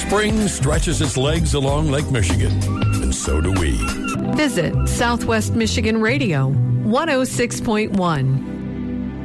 Spring stretches its legs along Lake Michigan, and so do we. Visit Southwest Michigan Radio, 106.1.